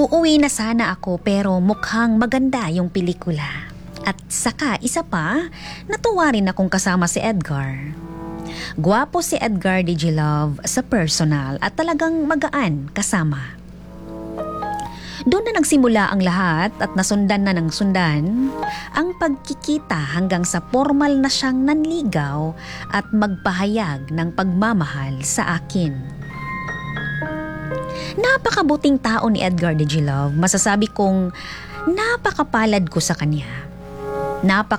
Uuwi na sana ako pero mukhang maganda yung pelikula. At saka isa pa, natuwa rin akong kasama si Edgar. Gwapo si Edgar Digilove sa personal at talagang magaan kasama. Doon na nagsimula ang lahat at nasundan na ng sundan ang pagkikita hanggang sa formal na siyang nanligaw at magpahayag ng pagmamahal sa akin. Napakabuting tao ni Edgar Digilove, masasabi kong napakapalad ko sa kanya.